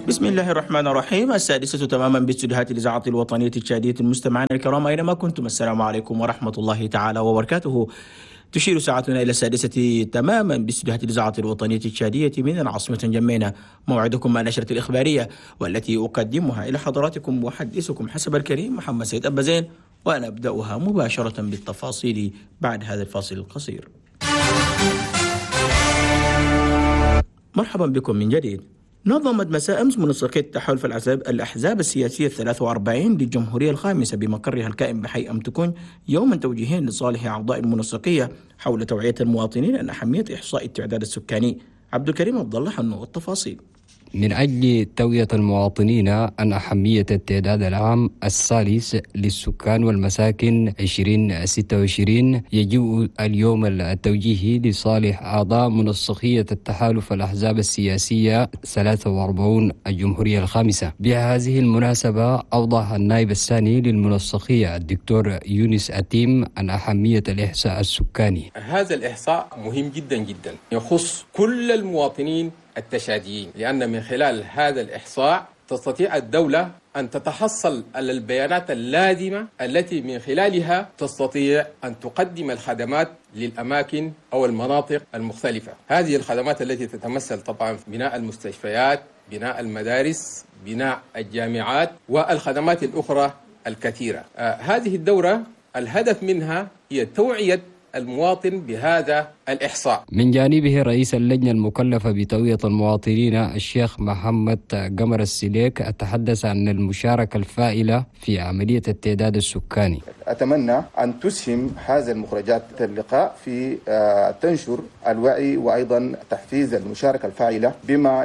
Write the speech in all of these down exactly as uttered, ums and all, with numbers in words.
بسم الله الرحمن الرحيم. السادسة تماما باستديوهات الإذاعة الوطنية التشادية. المستمعين الكرام أينما كنتم، السلام عليكم ورحمة الله تعالى وبركاته. تشير ساعتنا إلى السادسة تماما باستديوهات الإذاعة الوطنية التشادية من العاصمة جمينة. موعدكم مع النشرة الإخبارية والتي أقدمها إلى حضراتكم وأحدثكم حسب الكريم محمد سيد أبازين، وأنا أبدأها مباشرة بالتفاصيل بعد هذا الفاصل القصير. مرحبا بكم من جديد. نظمت مساء أمس منسقية تحالف الأحزاب الأحزاب السياسية الثلاث وأربعين للجمهورية الخامسة بمقرها الكائن بحي أم تكون يوما توجيهين لصالح أعضاء المنسقية حول توعية المواطنين عن أهمية إحصاء التعداد السكاني. عبد الكريم عبد الله حنو التفاصيل. من أجل توعية المواطنين عن أهمية التعداد العام الثالث للسكان والمساكن عشرين ستة وعشرين، يجيء اليوم التوجيهي لصالح أعضاء منسقية التحالف الأحزاب السياسية ثلاثة وأربعين الجمهورية الخامسة. بهذه المناسبة أوضح النائب الثاني للمنسقية الدكتور يونس أتيم عن أهمية الإحصاء السكاني. هذا الإحصاء مهم جدا جدا، يخص كل المواطنين التشاديين، لأن من خلال هذا الإحصاء تستطيع الدولة أن تتحصل على البيانات اللازمة التي من خلالها تستطيع أن تقدم الخدمات للأماكن أو المناطق المختلفة. هذه الخدمات التي تتمثل طبعا في بناء المستشفيات، بناء المدارس، بناء الجامعات، والخدمات الأخرى الكثيرة. آه هذه الدورة الهدف منها هي توعية المواطن بهذا الإحصاء. من جانبه رئيس اللجنة المكلفة بتوعية المواطنين الشيخ محمد قمر السليك تحدث عن المشاركة الفائلة في عملية التعداد السكاني. أتمنى أن تسهم هذه المخرجات اللقاء في تنشر الوعي وأيضا تحفيز المشاركة الفاعلة بما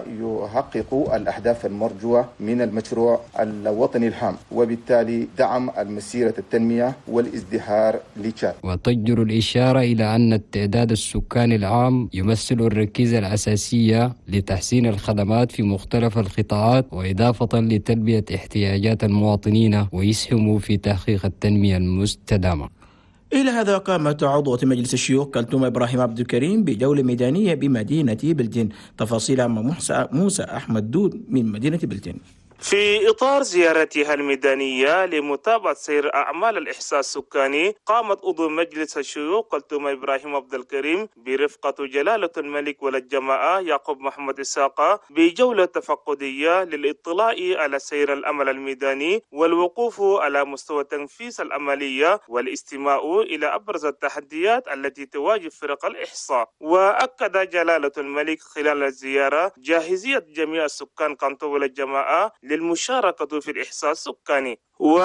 يحقق الأهداف المرجوة من المشروع الوطني الهام، وبالتالي دعم المسيرة التنمية والازدهار لتشاد. وتجدر الإشارة إلى أن التعداد السكاني العام يمثل الركيزة الأساسية لتحسين الخدمات في مختلف القطاعات، وإضافة لتلبية احتياجات المواطنين ويسهم في تحقيق التنمية المستدامة. إلى هذا قامت عضوة مجلس الشيوخ كلثوم إبراهيم عبد الكريم بجولة ميدانية بمدينة بلتين. تفاصيل مع موسى أحمد دود من مدينة بلتين. في إطار زيارتها الميدانية لمتابعة سير أعمال الإحصاء السكاني، قامت عضو مجلس الشيوخ كلثوم إبراهيم عبد الكريم برفقة جلالة الملك والجماعة يعقوب محمد إسحاق بجولة تفقدية للإطلاع على سير العمل الميداني والوقوف على مستوى تنفيذ العملية والاستماع إلى أبرز التحديات التي تواجه فرق الإحصاء. وأكد جلالة الملك خلال الزيارة جاهزية جميع السكان كانتو والجماعة للمشاركة في الإحصاء السكاني.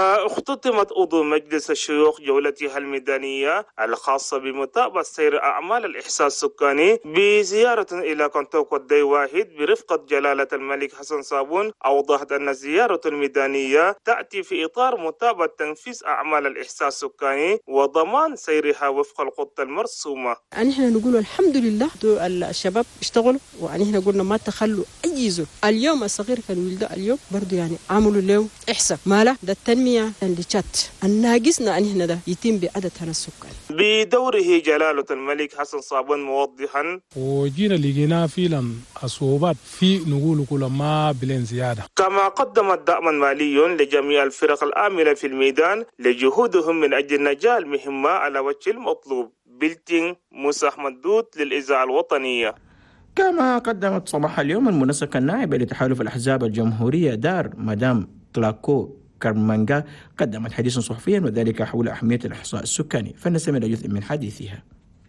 واختتمت عضو مجلس الشيوخ جولتها الميدانية الخاصة بمتابعة سير أعمال الإحصاء السكاني بزيارة إلى كنتوك الدي واحد برفقة جلالة الملك حسن صابون. أوضحت أن الزيارة الميدانية تأتي في إطار متابعة تنفيذ أعمال الإحصاء السكاني وضمان سيرها وفق الخطة المرسومة. أن إحنا نقول الحمد لله الشباب اشتغلوا، وأن إحنا قلنا ما تخلوا أي زول. اليوم الصغير كان ولده اليوم برضو يعني عملوا له إحصاء ماله ده التنمية اللي جات الناقصنا أن هنا ده يتم بعدد هنا السكان. بدوره جلالة الملك حسن صابون موضحا وجينا لقينا فعلا الصعوبات في نقول كل ما بلين زيادة. كما قدمت دعما مالي لجميع الفرق العاملة في الميدان لجهودهم من أجل نجاح المهمة على وجه المطلوب. بلتين موسى أحمد دود للإذاعة الوطنية. كما قدمت صباح اليوم المنسقة النائبة لتحالف الأحزاب الجمهورية دار مدام كلاكو كارمانجا قدمت حديثا صحفيا وذلك حول أهمية الإحصاء السكاني، فنستمع جزء من حديثها.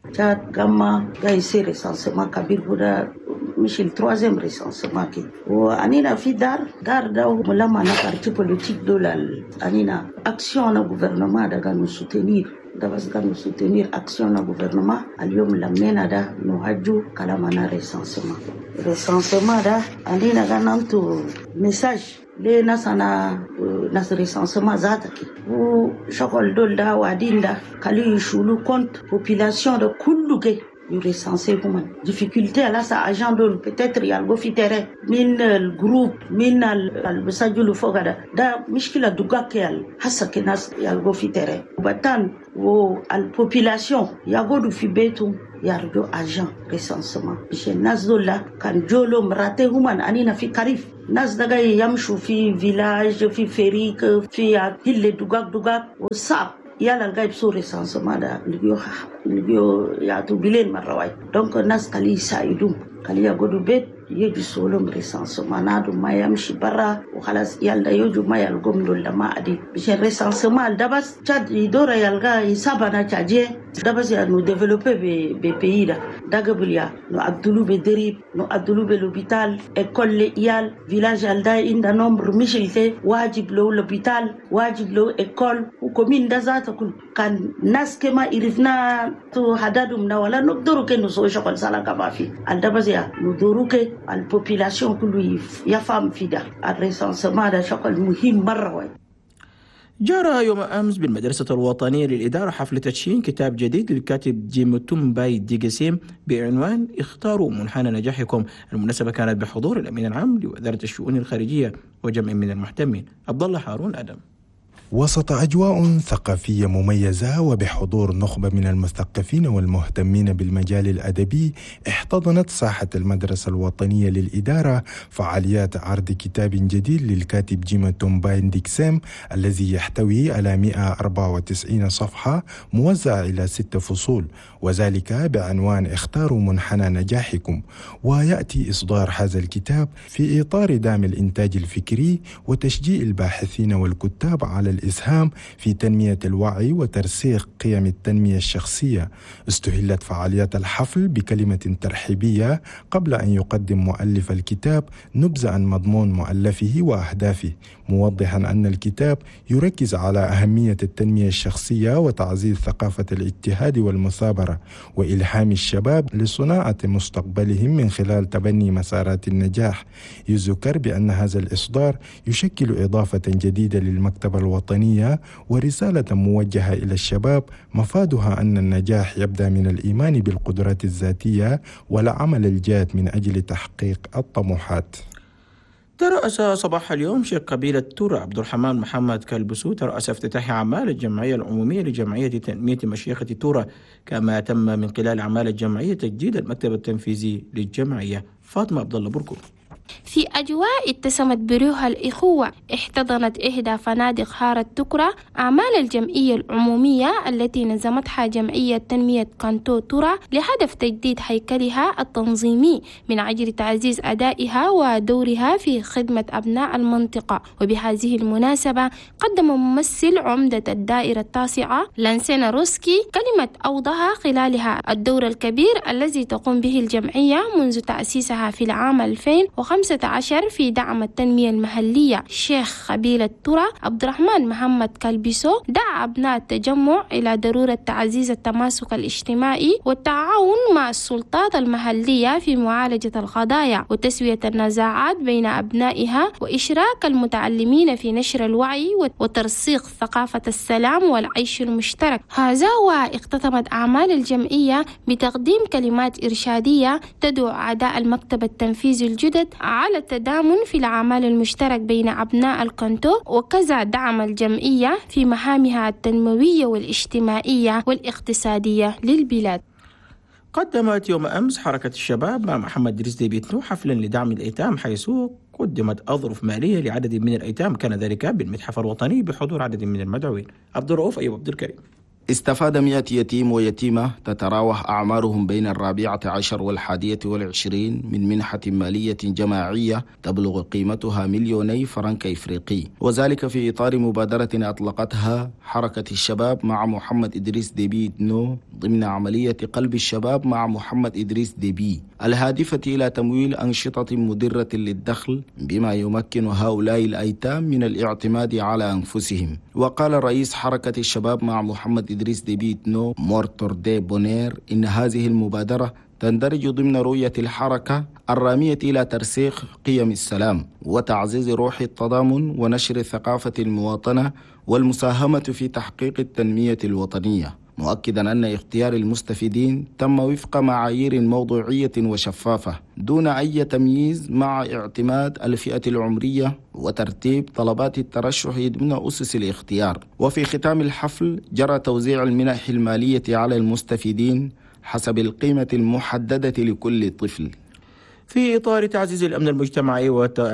كما جايسي ريسانسمان كبير بودا مش التروازيم ريسانسمان كي وأنينا في دار دار داو ملما نكارتي بوليتيك دولال أنينا أكسيون الغوفرنمان دا كانوا سوتينير da bas kanu soutenir action na gouvernement اليوم لمينا دا نوهجو كلامنا recensement recensement da andina ganantu message le nasana nas recensement zata ou chakol dolda wadinda kali shulu compte population de kulluge yu recensé kuma difficulté ala sa agent dol peut-être yalgo fi terrain min el groupe min al basajulu fogada da mishkila duga kel hasa kenas yalgo fi terrain batan والبوبيلاسيون يقعدوا في بيتهم يرجو أجان ريسانسمان مش الناس دول كان جولو مراتهم أنينا في كاريف ناس دقاي يمشوا في فيلاج في فريق في هل دوغاك دوغاك وصعب يلا الغايب سو ريسانسمان ده نجيو نجيو يعطوا بلين مرة واحد دونك الناس كلي يساعدون كلي يقعدوا بيت يجي سولهم ريسانسمان نادو ما يمشي برا وخلاص يلا يجوا ما يلقوم دول ما أدي مش الريسانسمان ده بس تاد يدور يلقى يسابنا تاجي ده بس يعني ديفلوبي ب ببيئة ده ده قبل يا نو أدلو بدريب نو أدلو بالوبيتال إكول ليال فيلاج الدا إن ده نمبر مشيته واجب له لوبيتال واجب له إكول وكمين ده ذاته كل كان ناس كما يرفنا تو هدادهم نا ولا نقدروا كنو سوي شغل سلا كما في الدا بس يا ندورو ك البوبيلاسيون كله يفهم في ده الريسانسمان ده شغل مهم مرة واحد. جرى يوم أمس بالمدرسة الوطنية للإدارة حفل تدشين كتاب جديد للكاتب جيموتومباي ديغسيم بعنوان اختاروا منحنى نجاحكم. المناسبة كانت بحضور الأمين العام لوزارة الشؤون الخارجية وجمع من المهتمين. عبد الله هارون أدم. وسط أجواء ثقافية مميزة وبحضور نخبة من المثقفين والمهتمين بالمجال الأدبي، احتضنت ساحة المدرسة الوطنية للإدارة فعاليات عرض كتاب جديد للكاتب جيموتومباي ديغسيم الذي يحتوي على مئة وأربعة وتسعين صفحة موزعة إلى ست فصول، وذلك بعنوان اختاروا منحنى نجاحكم. ويأتي إصدار هذا الكتاب في إطار دعم الإنتاج الفكري وتشجيع الباحثين والكتاب على الإسهام في تنمية الوعي وترسيخ قيم التنمية الشخصية. استهلت فعاليات الحفل بكلمة ترحيبية قبل أن يقدم مؤلف الكتاب نبذة عن مضمون مؤلفه وأهدافه، موضحا أن الكتاب يركز على أهمية التنمية الشخصية وتعزيز ثقافة الاجتهاد والمثابرة وإلهام الشباب لصناعة مستقبلهم من خلال تبني مسارات النجاح. يذكر بأن هذا الإصدار يشكل إضافة جديدة للمكتبة الوطنية ورسالة موجهة إلى الشباب مفادها أن النجاح يبدأ من الإيمان بالقدرات الذاتية والعمل الجاد من أجل تحقيق الطموحات. ترأس صباح اليوم شيخ قبيلة تورا عبد الرحمن محمد كالبسو ترأس افتتاح أعمال الجمعية العمومية لجمعية تنمية مشيخة تورا، كما تم من خلال أعمال الجمعية تجديد المكتب التنفيذي للجمعية. فاطمة عبد الله بركو. في أجواء اتسمت بروح الإخوة، احتضنت إحدى فنادق حارة تكرة أعمال الجمعية العمومية التي نظمتها جمعية تنمية كانتو تورا لهدف تجديد هيكلها التنظيمي من أجل تعزيز أدائها ودورها في خدمة أبناء المنطقة. وبهذه المناسبة قدم ممثل عمدة الدائرة التاسعة لانسينا روسكي كلمة أوضح خلالها الدور الكبير الذي تقوم به الجمعية منذ تأسيسها في العام ألفين وخمسة عشر في دعم التنمية المحلية. شيخ قبيلة تورا عبد الرحمن محمد كالبسو دعا أبناء التجمع إلى ضرورة تعزيز التماسك الاجتماعي والتعاون مع السلطات المحلية في معالجة القضايا وتسوية النزاعات بين أبنائها وإشراك المتعلمين في نشر الوعي وترسيخ ثقافة السلام والعيش المشترك. هذا واختتمت أعمال الجمعية بتقديم كلمات إرشادية تدعو أعضاء المكتب التنفيذي الجدد على التضامن في الأعمال المشترك بين أبناء الكانتو، وكذا دعم الجمعية في مهامها التنموية والاجتماعية والاقتصادية للبلاد. قدمت يوم أمس حركة الشباب مع محمد إدريس ديبي إتنو حفلا لدعم الأيتام، حيث قدمت أظرف مالية لعدد من الأيتام، كان ذلك بالمتحف الوطني بحضور عدد من المدعوين. عبد الرؤوف أيوب عبد الكريم. استفاد مئة يتيم ويتيمة تتراوح أعمارهم بين الرابعة عشر والحادية والعشرين من منحة مالية جماعية تبلغ قيمتها مليوني فرنك إفريقي، وذلك في إطار مبادرة أطلقتها حركة الشباب مع محمد إدريس ديبي إتنو ضمن عملية قلب الشباب مع محمد إدريس ديبي الهادفة إلى تمويل أنشطة مدرة للدخل بما يمكن هؤلاء الأيتام من الاعتماد على أنفسهم. وقال رئيس حركة الشباب مع محمد إدريس ديبي إتنو مورتور دي بونير إن هذه المبادرة تندرج ضمن رؤية الحركة الرامية إلى ترسيخ قيم السلام وتعزيز روح التضامن ونشر ثقافة المواطنة والمساهمة في تحقيق التنمية الوطنية، مؤكدا أن اختيار المستفيدين تم وفق معايير موضوعية وشفافة دون أي تمييز، مع اعتماد الفئة العمرية وترتيب طلبات الترشح ضمن أسس الاختيار. وفي ختام الحفل جرى توزيع المنح المالية على المستفيدين حسب القيمة المحددة لكل طفل. في إطار تعزيز الأمن المجتمعي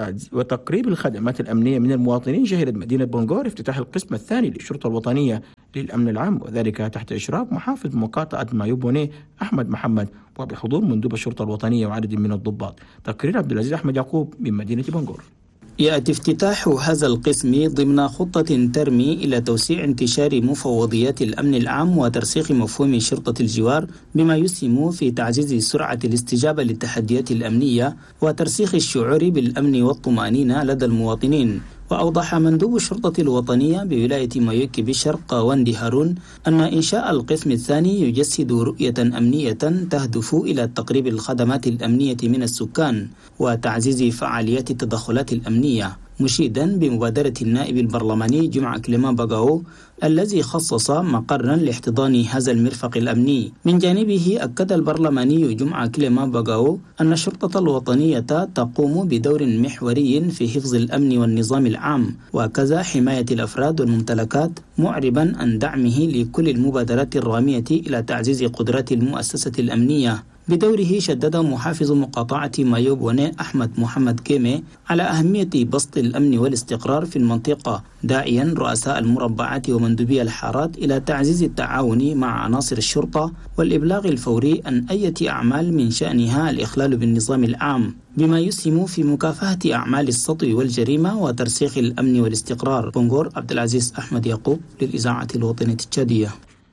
وتقريب الخدمات الأمنية من المواطنين، شهدت مدينة بنغور افتتاح القسم الثاني للشرطة الوطنية للأمن العام، وذلك تحت إشراف محافظ مقاطعة مايوبوني أحمد محمد وبحضور مندوب الشرطة الوطنية وعدد من الضباط. تقرير عبد العزيز أحمد يعقوب من مدينة بنغور. يأتي افتتاح هذا القسم ضمن خطة ترمي إلى توسيع انتشار مفوضيات الأمن العام وترسيخ مفهوم شرطة الجوار، بما يسهم في تعزيز سرعة الاستجابة للتحديات الأمنية وترسيخ الشعور بالأمن والطمأنينة لدى المواطنين. وأوضح مندوب الشرطة الوطنية بولاية مايوكي بالشرق واندي هارون أن إنشاء القسم الثاني يجسد رؤية أمنية تهدف إلى تقريب الخدمات الأمنية من السكان وتعزيز فعاليات التدخلات الأمنية، مشيدا بمبادرة النائب البرلماني جمعة كليمان باغاو الذي خصص مقرا لاحتضان هذا المرفق الأمني. من جانبه أكد البرلماني جمعة كليمان باغاو أن الشرطة الوطنية تقوم بدور محوري في حفظ الأمن والنظام العام وكذا حماية الأفراد والممتلكات، معربا عن دعمه لكل المبادرات الرامية إلى تعزيز قدرات المؤسسة الأمنية. بدوره شدد محافظ مقاطعة مايوبوني أحمد محمد كيمي على أهمية بسط الأمن والاستقرار في المنطقة، داعيا رؤساء المربعات ومندوبي الحارات إلى تعزيز التعاون مع عناصر الشرطة والإبلاغ الفوري عن أي أعمال من شأنها الإخلال بالنظام العام، بما يسهم في مكافحة أعمال السطو والجريمة وترسيخ الأمن والاستقرار. بنغور عبد العزيز أحمد يعقوب للإذاعة الوطنية التشادية.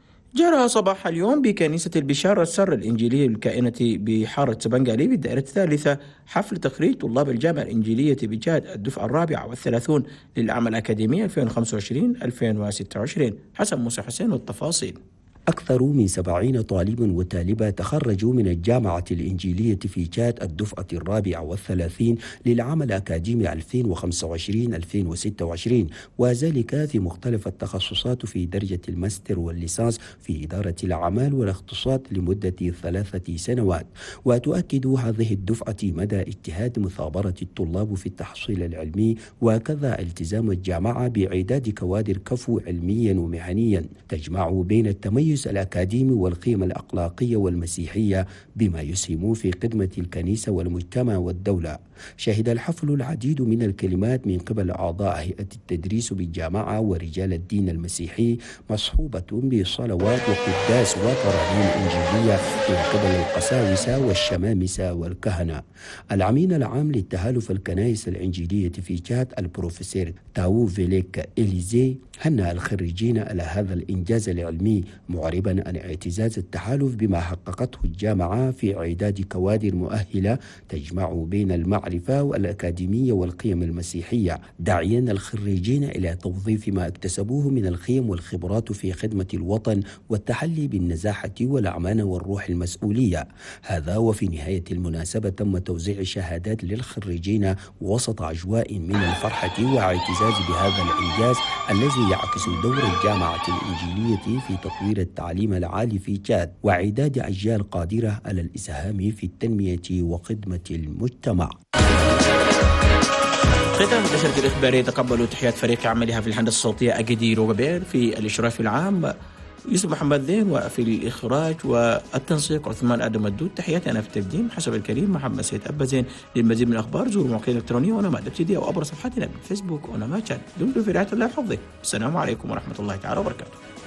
جرى صباح اليوم بكنيسة البشارة السر الإنجيلية الكائنة بحارة سبنغالي بالدائرة الثالثة حفل تخريج طلاب الجامعة الإنجيلية بجاد الدفعة الرابعة والثلاثون للعام الأكاديمي ألفين وخمسة وعشرين ألفين وستة وعشرين. حسن موسى حسين والتفاصيل. أكثر من سبعين طالب وطالبة تخرجوا من الجامعة الإنجيلية في تشاد الدفعة الرابعة والثلاثين للعام الأكاديمي ألفين وخمسة وعشرين ألفين وستة وعشرين، وذلك في مختلف التخصصات في درجة الماستر والليسانس في إدارة الأعمال والاقتصاد لمدة ثلاثة سنوات. وتؤكد هذه الدفعة مدى اجتهاد مثابرة الطلاب في التحصيل العلمي وكذا التزام الجامعة بإعداد كوادر كفو علميا ومهنيا تجمع بين التميز الأكاديمي والقيم الأخلاقية والمسيحية، بما يسهم في خدمة الكنيسة والمجتمع والدولة. شهد الحفل العديد من الكلمات من قبل أعضاء هيئة التدريس بالجامعة ورجال الدين المسيحي، مصحوبة بصلوات وقداس وترانيم إنجيلية من قبل القساوسة والشمامسة والكهنة. الأمين العام للتحالف الكنائس الإنجيلية في تشاد البروفيسور تاو فيليك إليزي هنأ الخريجين على هذا الإنجاز العلمي، معربا عن اعتزاز التحالف بما حققته الجامعة في إعداد كوادر مؤهلة تجمع بين المعرفة والأكاديمية والقيم المسيحية، داعيا الخريجين إلى توظيف ما اكتسبوه من القيم والخبرات في خدمة الوطن والتحلي بالنزاحة والأمانة والروح المسؤولية. هذا وفي نهاية المناسبة تم توزيع شهادات للخريجين وسط أجواء من الفرحة واعتزاز بهذا الإنجاز الذي يعكس دور الجامعة الإنجيلية في تطوير التعليم العالي في تشاد وإعداد أجيال قادرة على الإسهام في التنمية وخدمة المجتمع. ختام النشرة الإخبارية تقبلوا تحيات فريق عملها في الهندسة الصوتية أجدي روبير، في الإشراف العام يوسف محمد ذين، وفي الإخراج والتنسيق عثمان آدم الدود. تحياتي أنا في التقديم حسب الكريم محمد سيد أبازين. للمزيد من الأخبار زوروا موقعنا الإلكتروني ونماذج ابتدائية وأبرز صفحاتنا بالفيسبوك ونماذج. دمتم في رعاية الله وحفظه. السلام عليكم ورحمة الله تعالى وبركاته.